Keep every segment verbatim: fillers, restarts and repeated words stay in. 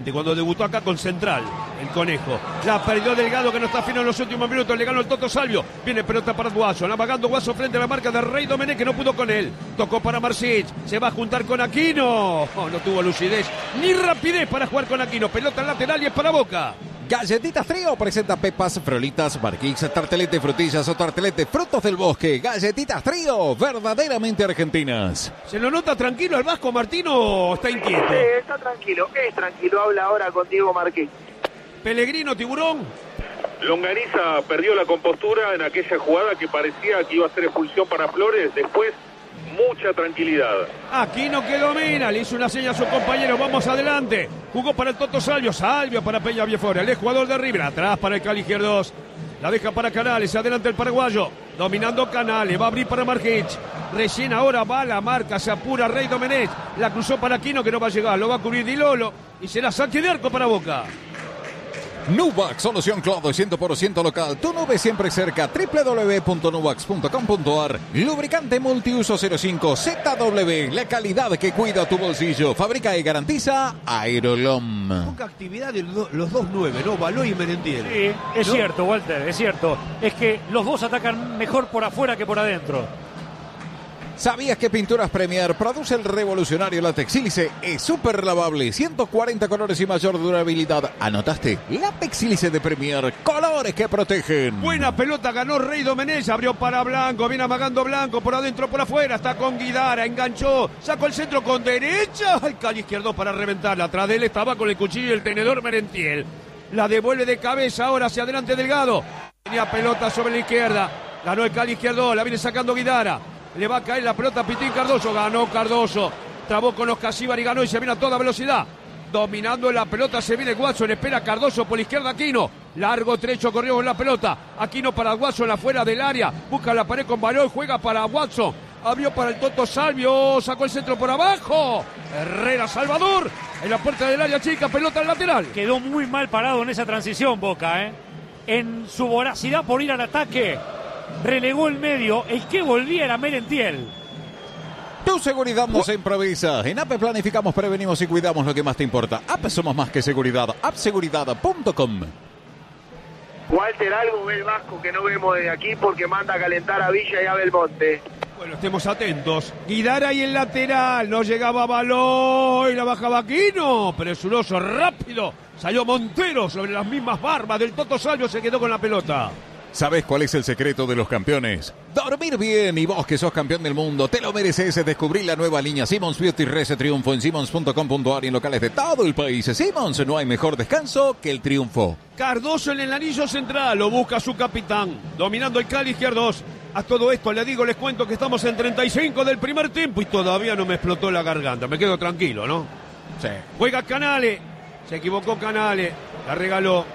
Cuando debutó acá con Central, el Conejo. La perdió Delgado, que no está fino en los últimos minutos. Le ganó el Toto Salvio. Viene pelota para Guaso. Navegando Guaso frente a la marca de Rey Domenech, que no pudo con él. Tocó para Marsic. Se va a juntar con Aquino. Oh, no tuvo lucidez ni rapidez para jugar con Aquino. Pelota lateral y es para Boca. Galletitas Trío presenta pepas, frolitas, barquix, tartelete, frutillas o tartelete, frutos del bosque. Galletitas Trío, verdaderamente argentinas. ¿Se lo nota tranquilo al Vasco Martino o está inquieto? Sí, está tranquilo, es tranquilo. Habla ahora con Diego Marqués. Pellegrino, Tiburón. Longaniza perdió la compostura en aquella jugada que parecía que iba a ser expulsión para Flores. Después, mucha tranquilidad. Aquino que domina, le hizo una seña a su compañero. Vamos adelante. Jugó para el Toto Salvio. Salvio para Peña Viefore. El jugador de River. Atrás para el Cali Izquierdos. La deja para Canales. Adelante el paraguayo. Dominando Canales. Va a abrir para Marjic. Recién ahora va la marca. Se apura Rey Domenech. La cruzó para Aquino, que no va a llegar. Lo va a cubrir Di Lolo. Y será saque de arco para Boca. Nuvac, solución Clodo cien por ciento local. Tu nube siempre cerca. doble u doble u doble u punto nuvax punto com punto a r. Lubricante multiuso cero cinco Z W. La calidad que cuida tu bolsillo. Fabrica y garantiza Aerolom. Poca actividad de los dos nueve, ¿no? Baló y Merentiel. Sí, es ¿no? cierto, Walter, es cierto. Es que los dos atacan mejor por afuera que por adentro. ¿Sabías que Pinturas Premier produce el revolucionario látex sílice? Es súper lavable, ciento cuarenta colores y mayor durabilidad. ¿Anotaste? Látex sílice de Premier, colores que protegen. Buena pelota, ganó Rey Domenech, abrió para Blanco, viene amagando Blanco, por adentro, por afuera, está con Guidara, enganchó, sacó el centro con derecha, al Cali Izquierdo para reventarla. Atrás de él estaba con el cuchillo y el tenedor Merentiel. La devuelve de cabeza, ahora hacia adelante Delgado. Tenía pelota sobre la izquierda, ganó el Cali Izquierdo, la viene sacando Guidara. Le va a caer la pelota a Pitín Cardoso. Ganó Cardoso. Trabó con los Casíbar y ganó y se viene a toda velocidad. Dominando la pelota se viene Watson. Espera Cardoso por la izquierda Aquino. Largo trecho corrió con la pelota. Aquino para Watson afuera del área. Busca la pared con balón. Juega para Watson. Abrió para el Toto Salvio. Sacó el centro por abajo. Herrera Salvador. En la puerta del área chica. Pelota al lateral. Quedó muy mal parado en esa transición Boca, ¿eh? En su voracidad por ir al ataque. Relegó el medio, el que volvía era Merentiel. Tu seguridad no se improvisa. En A P E planificamos, prevenimos y cuidamos lo que más te importa. A P E somos más que seguridad. app seguridad punto com. Walter, algo ve el Vasco que no vemos desde aquí porque manda a calentar a Villa y a Belmonte. Bueno, estemos atentos. Guidara y el lateral. No llegaba balón y la bajaba Aquino. Presuroso, rápido. Salió Montero sobre las mismas barbas del Toto Salvio. Se quedó con la pelota. ¿Sabes cuál es el secreto de los campeones? Dormir bien, y vos que sos campeón del mundo, te lo mereces. Descubrí la nueva línea Simmons Beauty Rese Triunfo en simmons punto com punto a r y en locales de todo el país. Simmons, no hay mejor descanso que el triunfo. Cardoso en el anillo central, lo busca su capitán, dominando el Cali Izquierdos. A todo esto le digo, les cuento que estamos en treinta y cinco del primer tiempo y todavía no me explotó la garganta. Me quedo tranquilo, ¿no? Sí. Juega Canales, se equivocó Canales, la regaló.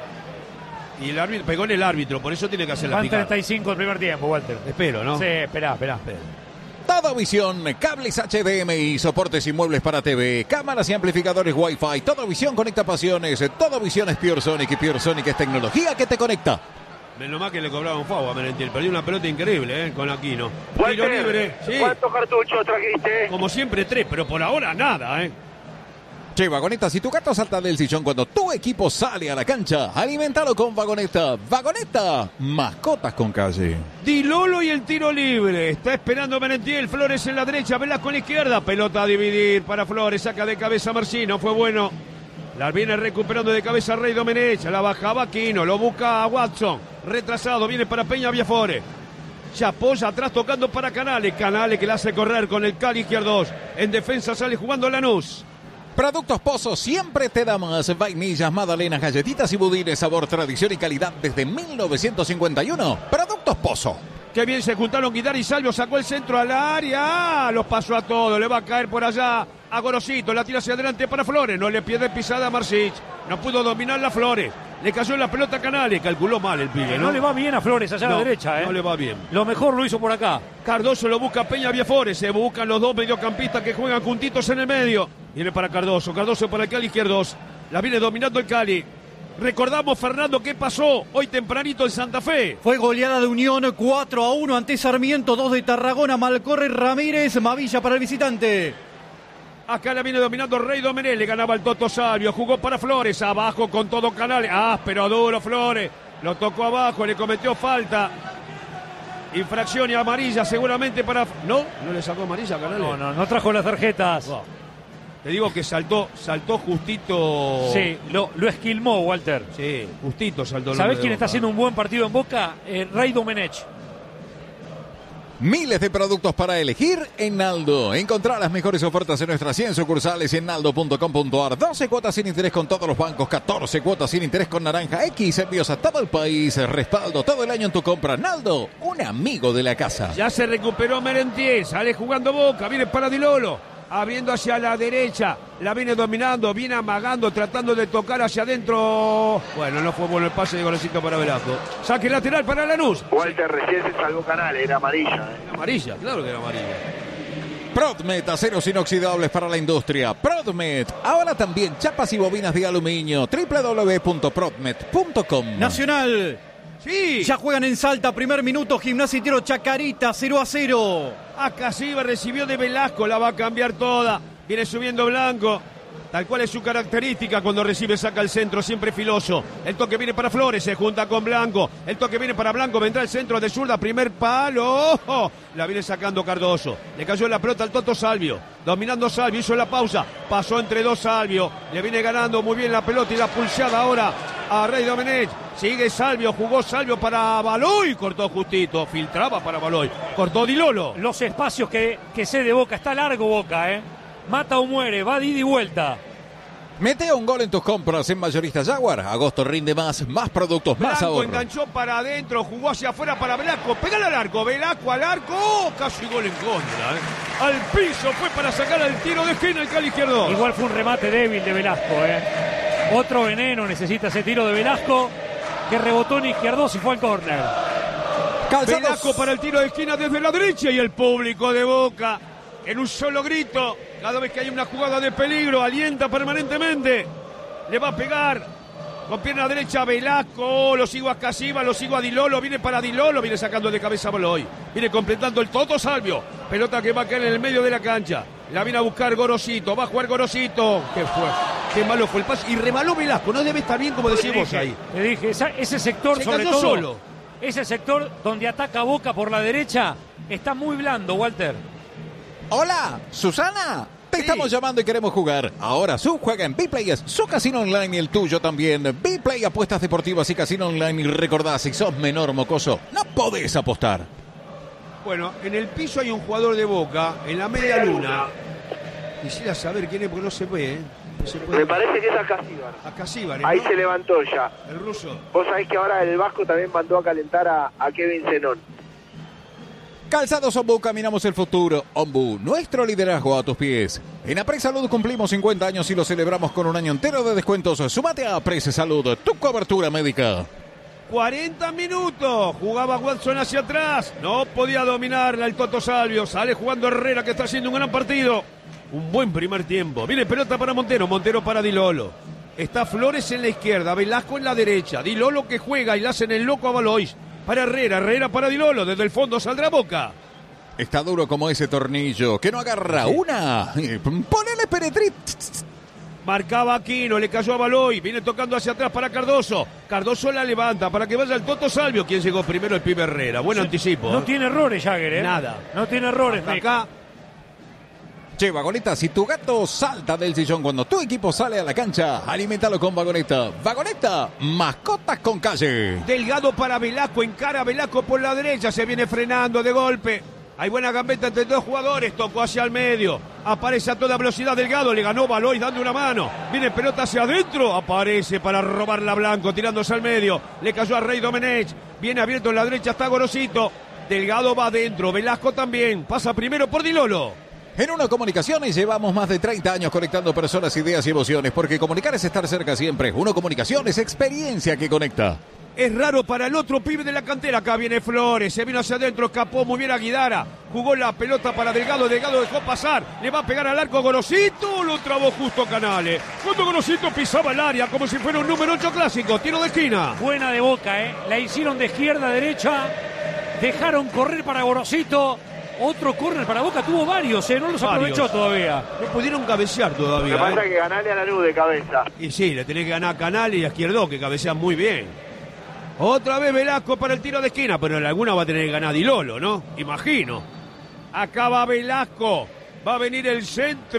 Y el árbitro pegó en el árbitro, por eso tiene que hacer la picada. treinta y cinco del primer tiempo, Walter. Espero, ¿no? Sí, esperá, esperá. esperá. Todo Visión, cables H D M I, soportes y muebles para T V, cámaras y amplificadores Wi-Fi. Todo Visión conecta pasiones. Todo Visión es Pure Sonic y Pure Sonic es tecnología que te conecta. Menos mal que le cobraba un foul a Merentiel. Perdió una pelota increíble, ¿eh? Con Aquino. Walter, Tiro libre. Sí. ¿Cuántos cartuchos trajiste? Como siempre, tres, pero por ahora nada, ¿eh? Che, Vagoneta, si tu gato salta del sillón cuando tu equipo sale a la cancha, alimentalo con Vagoneta. Vagoneta, mascotas con calle. Di Lolo y el tiro libre. Está esperando Merentiel. Flores en la derecha, Velasco en la izquierda. Pelota a dividir para Flores. Saca de cabeza Marcino. Fue bueno. La viene recuperando de cabeza Rey Domenech. La bajaba Aquino. Lo busca a Watson. Retrasado. Viene para Peña Viefore. Se apoya atrás tocando para Canales. Canales que la hace correr con el Cali Izquierdos. En defensa sale jugando Lanús. Productos Pozo siempre te da más. Vainillas, magdalenas, galletitas y budines. Sabor, tradición y calidad desde mil novecientos cincuenta y uno. Productos Pozo. Qué bien se juntaron Guidara y Salvio. Sacó el centro al área. Los pasó a todos. Le va a caer por allá a Gorosito. La tira hacia adelante para Flores. No le pierde pisada a Marsic. No pudo dominar la Flores. Le cayó en la pelota a Canales. Calculó mal el pibe, ¿no? No le va bien a Flores allá no, a la derecha, ¿eh? No le va bien. Lo mejor lo hizo por acá. Cardoso lo busca Peña Viefore. Se buscan los dos mediocampistas que juegan juntitos en el medio. Viene para Cardoso. Cardoso para el Cali Izquierdos. La viene dominando el Cali. Recordamos, Fernando, qué pasó hoy tempranito en Santa Fe. Fue goleada de Unión cuatro a uno ante Sarmiento, dos de Tarragona, Malcorre, Ramírez, Mavilla para el visitante. Acá la viene dominando Rey Domenech, le ganaba el Toto Salvio, jugó para Flores, abajo con todo Canales, ah, pero duro Flores, lo tocó abajo, le cometió falta, infracción y amarilla seguramente para... ¿No? ¿No le sacó amarilla a Canales? No, no, no trajo las tarjetas. Wow. Te digo que saltó, saltó justito... Sí, lo, lo esquilmó, Walter. Sí, justito saltó. ¿Sabés quién está haciendo un buen partido en Boca? Eh, Rey Domenech. Miles de productos para elegir en Naldo. Encontrá las mejores ofertas en nuestras cien sucursales y en naldo punto com punto ar. doce cuotas sin interés con todos los bancos, catorce cuotas sin interés con Naranja X. Envíos a todo el país. Respaldo todo el año en tu compra. Naldo, un amigo de la casa. Ya se recuperó Merentiel, sale jugando Boca, viene para Di Lolo. Abriendo hacia la derecha, la viene dominando, viene amagando, tratando de tocar hacia adentro. Bueno, no fue bueno el pase de Golecito para Velasco. Saque lateral para Lanús. Walter recién se salvó Canales, era amarilla. ¿eh? Era amarilla, claro que era amarilla. Prodmet, aceros inoxidables para la industria. Prodmet, ahora también chapas y bobinas de aluminio. doble u doble u doble u punto prodmet punto com. Nacional. Sí. Ya juegan en Salta, primer minuto, Gimnasia y Tiro Chacarita, cero a cero. Acá Silva recibió de Velasco, la va a cambiar toda. Viene subiendo Blanco. Tal cual es su característica, cuando recibe saca el centro, siempre filoso. El toque viene para Flores, se junta con Blanco. El toque viene para Blanco, vendrá el centro de zurda, primer palo. ¡Oh! La viene sacando Cardoso. Le cayó la pelota al Toto Salvio. Dominando Salvio, hizo la pausa. Pasó entre dos Salvio. Le viene ganando muy bien la pelota y la pulseada ahora a Rey Domenech. Sigue Salvio, jugó Salvio para Baloy, cortó justito, filtraba para Baloy, cortó Di Lolo. Los espacios que, que cede Boca, está largo Boca, ¿eh? Mata o muere, va de ida y vuelta. Mete un gol en tus compras en Mayorista Jaguar. Agosto rinde más, más productos, más Blanco ahorro. Enganchó para adentro, jugó hacia afuera para Velasco, pégale al arco, Velasco al arco, ¡oh! Casi gol en contra, ¿eh? Al piso fue para sacar el tiro de esquina el Cali izquierdo. Igual fue un remate débil de Velasco, ¿eh? Otro veneno necesita ese tiro de Velasco, que rebotó en izquierdo y fue al córner. Calzados. Velasco para el tiro de esquina desde la derecha y el público de Boca en un solo grito. Cada vez que hay una jugada de peligro, alienta permanentemente. Le va a pegar con pierna derecha a Velasco. Lo sigo a Casiva, lo sigo a Di Lolo. Viene para Di Lolo, viene sacando de cabeza a Baloy. Viene completando el Toto Salvio. Pelota que va a caer en el medio de la cancha. La viene a buscar Gorosito. Va a jugar Gorosito. ¿Qué fue? Qué malo fue el pase. Y remaló Velasco. No debe estar bien como decimos Te dije, ahí. Te dije, esa, ese sector Se sobre cayó todo. solo. Ese sector donde ataca Boca por la derecha está muy blando, Walter. Hola, Susana. Te Sí. estamos llamando y queremos jugar. Ahora su juega en B-Play, su casino online y el tuyo también. B-Play, apuestas deportivas y casino online. Y recordá, si sos menor mocoso, no podés apostar. Bueno, en el piso hay un jugador de Boca, en la media luna. Quisiera saber quién es porque no se ve, ¿eh? No se puede. Me parece que es a Casíbar. A Casíbar, Ahí ¿no? se levantó ya. El ruso. Vos sabés que ahora el Vasco también mandó a calentar a, a Kevin Zenón. Calzados Ombu, caminamos el futuro. Ombu, nuestro liderazgo a tus pies. En Apres Salud cumplimos cincuenta años y lo celebramos con un año entero de descuentos. Súmate a Apres Salud, tu cobertura médica. cuarenta minutos. Jugaba Watson hacia atrás. No podía dominarla el Toto Salvio. Sale jugando Herrera, que está haciendo un gran partido. Un buen primer tiempo. Viene pelota para Montero. Montero para Di Lolo. Está Flores en la izquierda. Velasco en la derecha. Di Lolo que juega y le hacen el loco a Balois. Para Herrera. Herrera para Di Lolo. Desde el fondo saldrá Boca. Está duro como ese tornillo, que no agarra una. Ponele Peretrit. Marcaba Aquino, le cayó a Baloy, viene tocando hacia atrás para Cardoso. Cardoso la levanta para que vaya el Toto Salvio, quien llegó primero, el pibe Herrera. Buen anticipo. No ¿eh? tiene errores, Jagger, ¿eh? Nada. No tiene errores, Hasta Nick. acá. Che, Vagoneta, si tu gato salta del sillón cuando tu equipo sale a la cancha, alimentalo con Vagoneta. Vagoneta, mascotas con calle. Delgado para Velasco, encara a Velasco por la derecha, se viene frenando de golpe. Hay buena gambeta entre dos jugadores, tocó hacia el medio. Aparece a toda velocidad Delgado, le ganó Baloy dando una mano. Viene pelota hacia adentro, aparece para robarla Blanco, tirándose al medio. Le cayó a Rey Domenech, viene abierto en la derecha, está Gorosito. Delgado va adentro, Velasco también, pasa primero por Di Lolo. En Uno Comunicaciones llevamos más de treinta años conectando personas, ideas y emociones, porque comunicar es estar cerca siempre. Uno Comunicaciones, experiencia que conecta. Es raro para el otro pibe de la cantera. Acá viene Flores, se vino hacia adentro, escapó muy bien a Guidara. Jugó la pelota para Delgado, Delgado dejó pasar. Le va a pegar al arco Gorosito, lo trabó justo Canales. Cuando Gorosito pisaba el área como si fuera un número ocho clásico, tiro de esquina. Buena de Boca, ¿eh? La hicieron de izquierda a derecha. Dejaron correr para Gorosito. Otro córner para Boca, tuvo varios, ¿eh? No los Varios. aprovechó todavía. No pudieron cabecear Lo que todavía. pasa ¿eh? es que ganarle a la luz de cabeza. Y sí, le tenés que ganar a Canales y a Izquierdo, que cabecean muy bien. Otra vez Velasco para el tiro de esquina, pero en alguna va a tener que ganar Di Lolo, ¿no? Imagino. Acá va Velasco. Va a venir el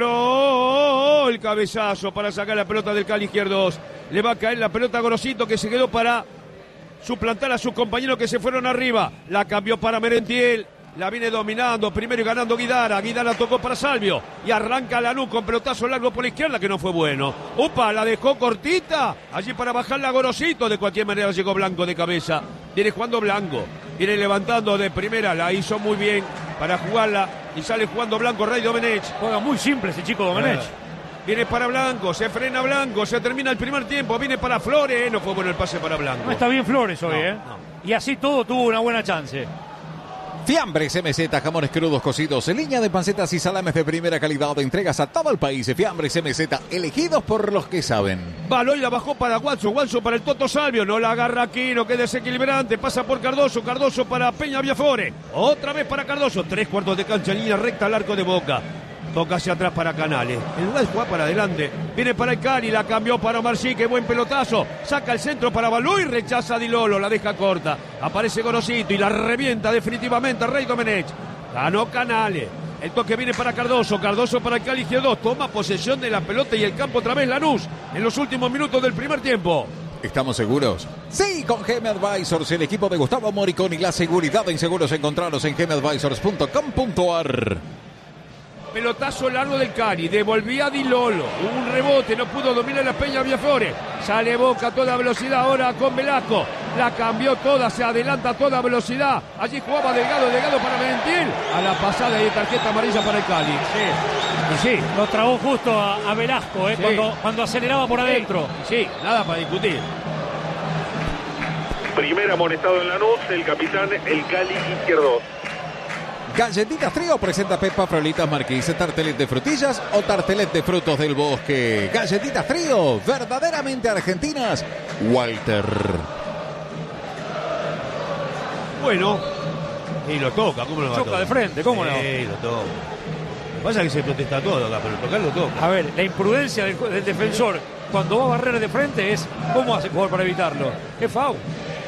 centro. El cabezazo para sacar la pelota del Cali Izquierdo. Le va a caer la pelota a Gorosito, que se quedó para suplantar a sus compañeros que se fueron arriba. La cambió para Merentiel. La viene dominando, primero y ganando Guidara. Guidara tocó para Salvio. Y arranca Lanús con pelotazo largo por la izquierda, que no fue bueno. Upa, la dejó cortita. Allí para bajarla a Gorosito. De cualquier manera llegó Blanco de cabeza. Viene jugando Blanco. Viene levantando de primera. La hizo muy bien para jugarla. Y sale jugando Blanco, Rey Domenech. Juega muy simple ese chico Domenech. Eh, Viene para Blanco, se frena Blanco, se termina el primer tiempo. Viene para Flores. No fue bueno el pase para Blanco. No está bien Flores hoy, No, ¿eh? no. Y así todo tuvo una buena chance. Fiambres M Z, jamones crudos cocidos, línea de pancetas y salames de primera calidad de entregas a todo el país. Fiambres M Z, elegidos por los que saben. Baloy la bajó para Watson, Watson para el Toto Salvio, no la agarra aquí, no queda desequilibrante, pasa por Cardoso, Cardoso para Peña Viafore, otra vez para Cardoso, tres cuartos de cancha en línea recta al arco de Boca. Toca hacia atrás para Canales. En lugar de jugar para adelante, viene para el Cali, la cambió para Omar Sí, qué buen pelotazo. Saca el centro para Balú y rechaza a Di Lolo, la deja corta. Aparece Gorosito y la revienta definitivamente a Rey Domenech. Ganó Canales. El toque viene para Cardoso, Cardoso para el Cali Izquierdo. Toma posesión de la pelota y el campo otra vez Lanús en los últimos minutos del primer tiempo. ¿Estamos seguros? Sí, con G M Advisors, el equipo de Gustavo Moricón y la seguridad en seguros. Encontraros en g m advisors punto com punto a r. Pelotazo largo del Cari, devolvía a Di Lolo, hubo un rebote, no pudo dominar la Peña Viafore, sale Boca a toda velocidad ahora con Velasco, la cambió toda, se adelanta a toda velocidad, allí jugaba Delgado, Delgado para Merentiel, a la pasada y tarjeta amarilla para el Cali. Sí, y sí, lo trabó justo a, a Velasco, ¿eh? Sí. cuando, cuando aceleraba por adentro. Sí, nada para discutir. Primer amonestado en Lanús, el capitán, el Cali Izquierdo. Galletitas Trío presenta Pepa Frolitas Marquís, tartelet de frutillas o tartelet de frutos del bosque. Galletitas Trío, verdaderamente argentinas. Walter. Bueno, y lo toca, ¿cómo lo va a Choca tocar? de frente, ¿cómo no? Sí, lo toca. Lo que pasa es que se protesta todo acá, pero tocar lo toca. A ver, la imprudencia del, del defensor cuando va a barrer de frente es cómo hace jugar para evitarlo. ¡Qué foul!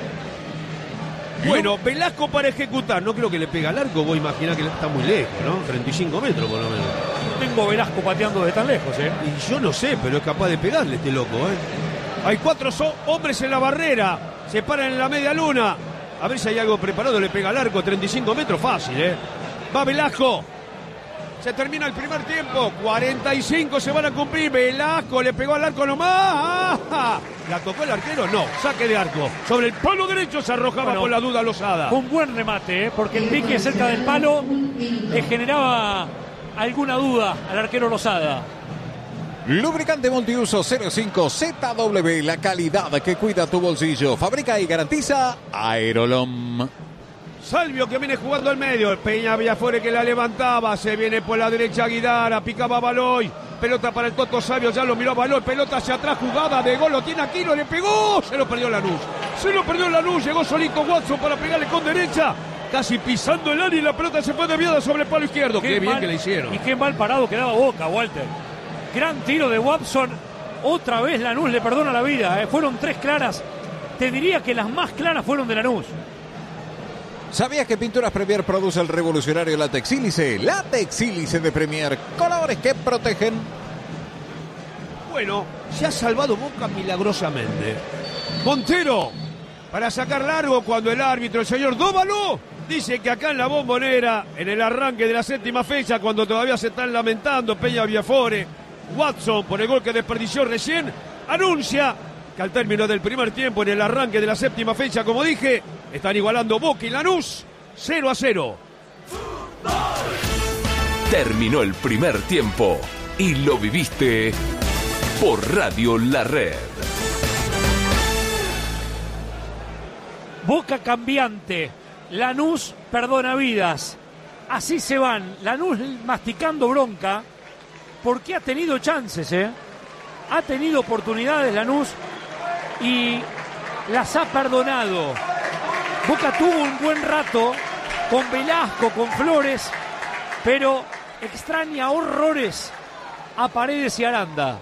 Bueno, Velasco para ejecutar, no creo que le pega al arco, vos imaginás que está muy lejos, ¿no? treinta y cinco metros por lo menos. Tengo Velasco pateando de tan lejos, ¿eh? Y yo no sé, pero es capaz de pegarle este loco, ¿eh? Hay cuatro so- hombres en la barrera, se paran en la media luna. A ver si hay algo preparado, le pega al arco, treinta y cinco metros, fácil, ¿eh? Va Velasco. Se termina el primer tiempo, cuarenta y cinco se van a cumplir. Velasco le pegó al arco nomás. ¡Ah! ¿La tocó el arquero? No, saque de arco. Sobre el palo derecho se arrojaba Bueno, con la duda Lozada. Fue un buen remate, ¿eh? Porque el pique cerca del palo le generaba alguna duda al arquero Lozada. Lubricante multiuso cero cinco Z W, la calidad que cuida tu bolsillo. Fabrica y garantiza Aerolom. Salvio que viene jugando al medio. Peña Viafore que la levantaba. Se viene por la derecha Guidara. Picaba Baloy. Pelota para el Toto Salvio. Ya lo miró Baloy. Pelota hacia atrás. Jugada de gol. Lo tiene Aquino. Le pegó. Se lo perdió Lanús. Se lo perdió Lanús. Llegó solito Watson para pegarle con derecha. Casi pisando el área y la pelota se fue desviada sobre el palo izquierdo. Qué, bien mal, que le hicieron. Y qué mal parado quedaba Boca, Walter. Gran tiro de Watson. Otra vez Lanús le perdona la vida, ¿eh? Fueron tres claras. Te diría que las más claras fueron de Lanús. ¿Sabías que Pinturas Premier produce el revolucionario látex sílice? Látex sílice de Premier, colores que protegen. Bueno, se ha salvado Boca milagrosamente. Montero, para sacar largo cuando el árbitro, el señor Dóvalo, dice que acá en la Bombonera, en el arranque de la séptima fecha, cuando todavía se están lamentando Peña Viafore, Watson, por el gol que desperdició recién, anuncia que al término del primer tiempo, en el arranque de la séptima fecha, como dije, están igualando Boca y Lanús, cero a cero. Terminó el primer tiempo y lo viviste por Radio La Red. Boca cambiante, Lanús perdona vidas. Así se van, Lanús masticando bronca, porque ha tenido chances, ¿eh? Ha tenido oportunidades Lanús y las ha perdonado. Boca tuvo un buen rato con Velasco, con Flores, pero extraña horrores a Paredes y Aranda.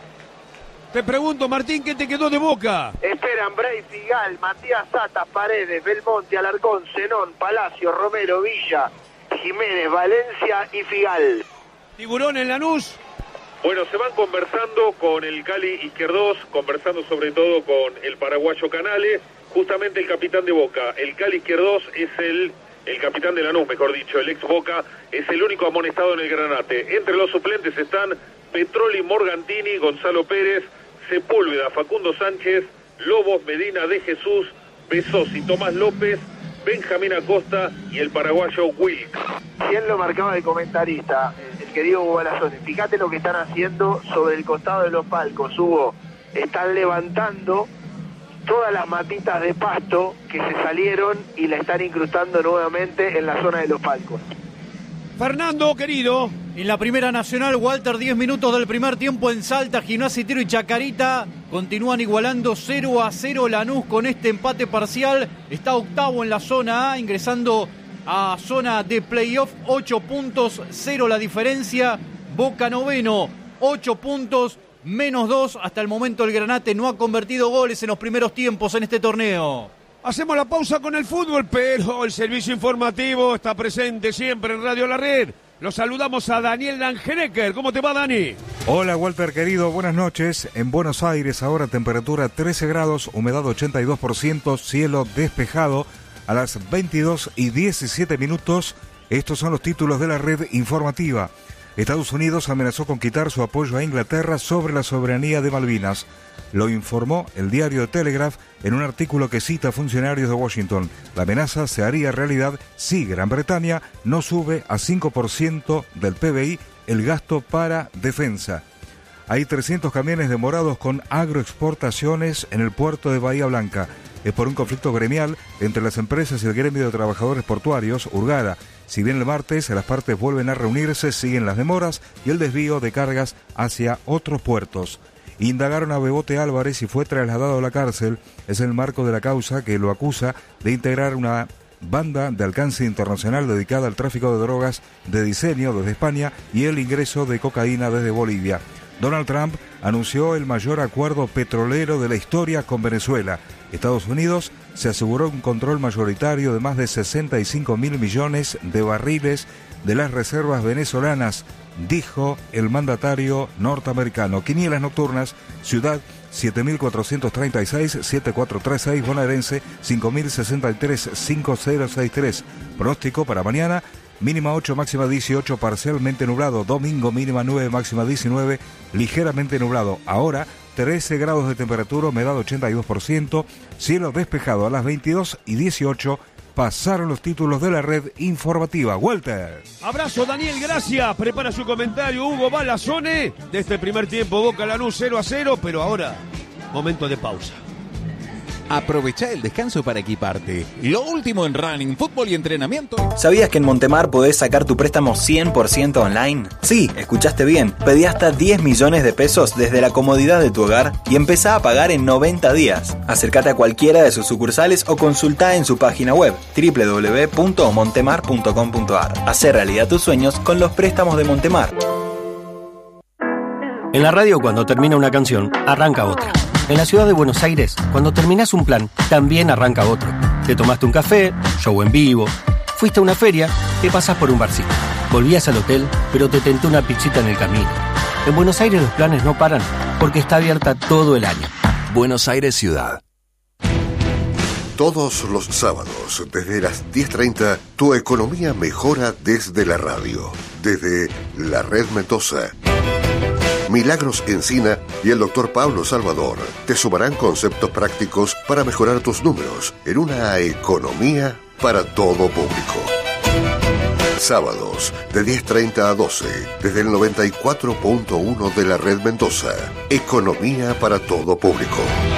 Te pregunto, Martín, ¿qué te quedó de Boca? Esperan Bray, Figal, Matías Zata, Paredes, Belmonte, Alarcón, Zenón, Palacio, Romero, Villa, Jiménez, Valencia y Figal. ¿Tiburón en Lanús? Bueno, se van conversando con el Cali Izquierdos, conversando sobre todo con el paraguayo Canales, justamente el capitán de Boca. El Cali Izquierdos es el, el capitán de Lanús, mejor dicho, el ex Boca, es el único amonestado en el Granate. Entre los suplentes están Petroli, Morgantini, Gonzalo Pérez, Sepúlveda, Facundo Sánchez, Lobos, Medina de Jesús, Besosi, Tomás López, Benjamín Acosta y el paraguayo Wilk. ¿Quién lo marcaba de comentarista? El querido Hugo Balazone. Fíjate lo que están haciendo sobre el costado de los palcos, Hugo. Están levantando todas las matitas de pasto que se salieron y la están incrustando nuevamente en la zona de los palcos. Fernando, querido. En la Primera Nacional, Walter, diez minutos del primer tiempo en Salta, Gimnasia y Tiro y Chacarita continúan igualando cero a cero. Lanús con este empate parcial está octavo en la zona A, ingresando a zona de playoff, ocho puntos, cero la diferencia. Boca noveno, ocho puntos, menos dos. Hasta el momento el Granate no ha convertido goles en los primeros tiempos en este torneo. Hacemos la pausa con el fútbol, pero el servicio informativo está presente siempre en Radio La Red. Los saludamos a Daniel Langenecker. ¿Cómo te va, Dani? Hola, Walter, querido. Buenas noches. En Buenos Aires, ahora temperatura trece grados, humedad ochenta y dos por ciento, cielo despejado. A las veintidós y diecisiete minutos, estos son los títulos de la red informativa. Estados Unidos amenazó con quitar su apoyo a Inglaterra sobre la soberanía de Malvinas. Lo informó el diario The Telegraph en un artículo que cita a funcionarios de Washington. La amenaza se haría realidad si Gran Bretaña no sube a cinco por ciento del P B I el gasto para defensa. Hay trescientos camiones demorados con agroexportaciones en el puerto de Bahía Blanca. Es por un conflicto gremial entre las empresas y el gremio de trabajadores portuarios, Urgara. Si bien el martes las partes vuelven a reunirse, siguen las demoras y el desvío de cargas hacia otros puertos. Indagaron a Bebote Álvarez y fue trasladado a la cárcel. Es el marco de la causa que lo acusa de integrar una banda de alcance internacional dedicada al tráfico de drogas de diseño desde España y el ingreso de cocaína desde Bolivia. Donald Trump anunció el mayor acuerdo petrolero de la historia con Venezuela. Estados Unidos se aseguró un control mayoritario de más de sesenta y cinco mil millones de barriles de las reservas venezolanas, dijo el mandatario norteamericano. Quinielas nocturnas, Ciudad siete mil cuatrocientos treinta y seis, siete mil cuatrocientos treinta y seis, Bonaerense cinco mil sesenta y tres, cinco mil sesenta y tres. Pronóstico para mañana, mínima ocho, máxima dieciocho, parcialmente nublado. Domingo mínima nueve, máxima diecinueve, ligeramente nublado. Ahora trece grados de temperatura, humedad ochenta y dos por ciento, cielo despejado. A las veintidós y dieciocho pasaron los títulos de la red informativa. Walter. Abrazo, Daniel, gracias. Prepara su comentario Hugo Balazone de este primer tiempo. Boca Lanús cero a cero, pero ahora momento de pausa. Aprovecha el descanso para equiparte. Lo último en running, fútbol y entrenamiento. ¿Sabías que en Montemar podés sacar tu préstamo cien por ciento online? Sí, escuchaste bien. Pedí hasta diez millones de pesos desde la comodidad de tu hogar y empezá a pagar en noventa días. Acércate a cualquiera de sus sucursales o consultá en su página web doble u doble u doble u punto montemar punto com punto a r. Hacé realidad tus sueños con los préstamos de Montemar. En la radio, cuando termina una canción, arranca otra. En la ciudad de Buenos Aires, cuando terminás un plan, también arranca otro. Te tomaste un café, show en vivo, fuiste a una feria, te pasás por un barcito. Volvías al hotel, pero te tentó una pizzita en el camino. En Buenos Aires los planes no paran, porque está abierta todo el año. Buenos Aires Ciudad. Todos los sábados, desde las diez treinta, tu economía mejora desde la radio. Desde la Red Mendoza, Milagros Encina y el doctor Pablo Salvador te sumarán conceptos prácticos para mejorar tus números en una economía para todo público. Sábados de diez treinta a doce, desde el noventa y cuatro punto uno de la Red Mendoza. Economía para todo público.